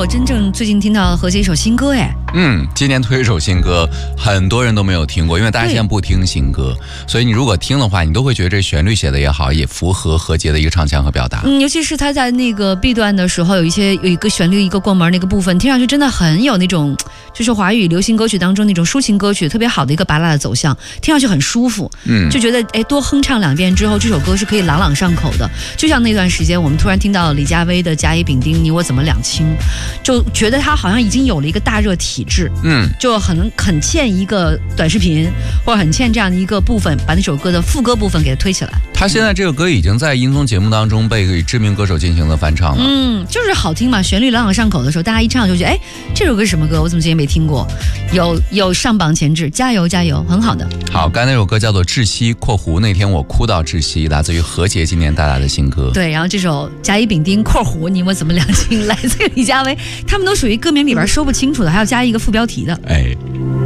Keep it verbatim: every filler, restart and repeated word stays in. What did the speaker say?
我真正最近听到何洁一首新歌哎。 嗯，今年推一首新歌，很多人都没有听过，因为大家现在不听新歌，所以你如果听的话，你都会觉得这旋律写的也好，也符合何洁的一个唱腔和表达。 嗯，尤其是他在那个 B 段的时候，有一些有一个旋律一个过门那个部分，听上去真的很有那种就是华语流行歌曲当中那种抒情歌曲特别好的一个拔辣的走向，听上去很舒服。嗯，就觉得哎多哼唱两遍之后，这首歌是可以朗朗上口的。就像那段时间我们突然听到李佳薇的甲乙丙丁你我怎么两清，就觉得他好像已经有了一个大热体质。嗯，就很很欠一个短视频，或者很欠这样的一个部分，把那首歌的副歌部分给它推起来。 他现在这个歌已经在音综节目当中被知名歌手进行了翻唱了。 嗯，就是好听嘛，旋律朗朗上口的时候，大家一唱就觉得，哎，这首歌是什么歌？我怎么之前没听过？有有上榜前置，加油加油，很好的。 好，刚才那首歌叫做《窒息》（括弧那天我哭到窒息），来自于何洁今年带来的新歌。 对，然后这首甲乙丙丁（括弧你我怎么两清）来自于李佳薇，他们都属于歌名里边说不清楚的，还要加一个副标题的。 哎。